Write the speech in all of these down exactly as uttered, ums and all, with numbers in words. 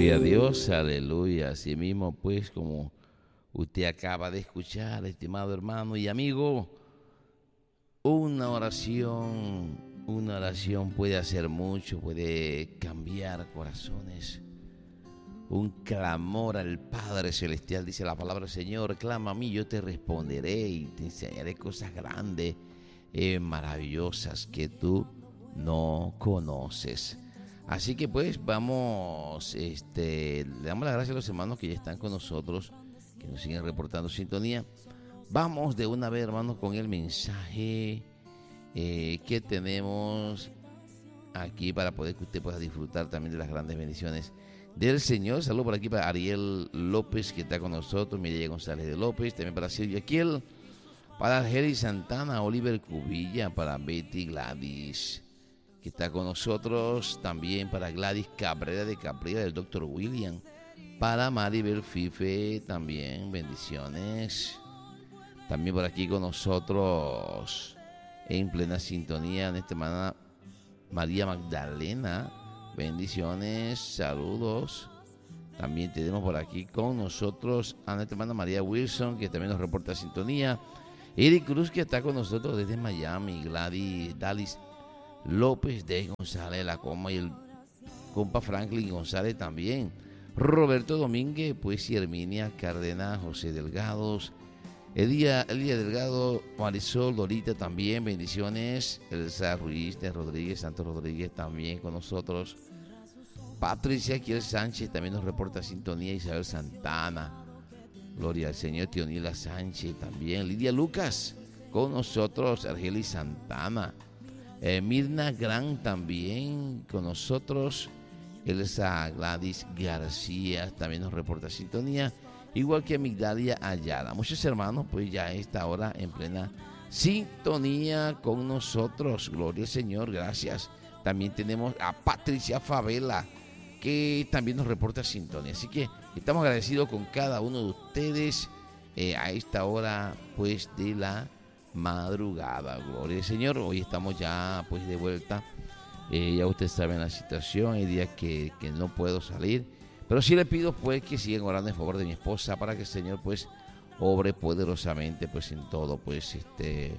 Gloria a Dios, aleluya. Así mismo, pues, como usted acaba de escuchar, estimado hermano y amigo, una oración, una oración puede hacer mucho, puede cambiar corazones. Un clamor al Padre Celestial, dice la palabra del Señor: clama a mí, yo te responderé y te enseñaré cosas grandes, eh, maravillosas que tú no conoces. Así que pues vamos, este, le damos las gracias a los hermanos que ya están con nosotros, que nos siguen reportando sintonía. Vamos de una vez, hermanos, con el mensaje eh, que tenemos aquí para poder que usted pueda disfrutar también de las grandes bendiciones del Señor. Saludos por aquí para Ariel López, que está con nosotros, Mireya González de López, también para Silvia Kiel, para Argelis Santana, Oliver Cubilla, para Betty Gladys, que está con nosotros, también para Gladys Cabrera de Cabrera, del doctor William, para Maribel Fife, también bendiciones. También por aquí con nosotros, en plena sintonía, en esta semana, María Magdalena, bendiciones, saludos. También tenemos por aquí con nosotros a nuestra hermana María Wilson, que también nos reporta sintonía. Eric Cruz, que está con nosotros desde Miami. Gladys Dalis López de González La Coma y el compa Franklin González también. Roberto Domínguez, pues, y Herminia Cárdenas, José Delgados, Elia, Elia Delgado, Marisol Dorita también, bendiciones. Elsa Ruiz de Rodríguez, Santos Rodríguez también con nosotros. Patricia Kiel Sánchez también nos reporta sintonía. Isabel Santana, gloria al Señor. Tionila Sánchez también. Lidia Lucas con nosotros. Argelis Santana, eh, Mirna Gran también con nosotros. Elsa Gladys García también nos reporta sintonía, igual que Migdalia Ayala. Muchos hermanos, pues, ya a esta hora en plena sintonía con nosotros. Gloria al Señor, gracias. También tenemos a Patricia Favela, que también nos reporta sintonía. Así que estamos agradecidos con cada uno de ustedes eh, a esta hora, pues, de la madrugada. Gloria al Señor. Hoy estamos ya, pues, de vuelta. Eh, ya ustedes saben la situación. Hay días que, que no puedo salir, pero sí le pido, pues, que sigan orando en favor de mi esposa, para que el Señor, pues, obre poderosamente, pues, en todo, pues, este,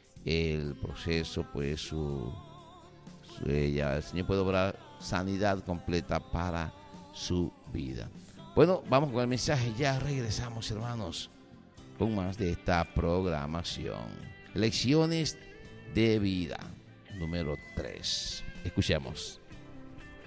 el proceso, pues, su, su ella, el Señor puede obrar sanidad completa para su vida. Bueno, vamos con el mensaje. Ya regresamos, hermanos, con más de esta programación. Lecciones de vida, número tres. Escuchemos.